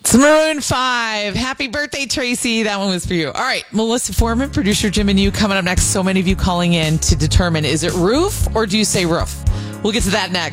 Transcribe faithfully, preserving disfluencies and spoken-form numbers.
It's Maroon five. Happy birthday, Tracy. That one was for you. All right, Melissa Foreman, producer Jim and you coming up next. So many of you calling in to determine, is it roof or do you say roof? We'll get to that next.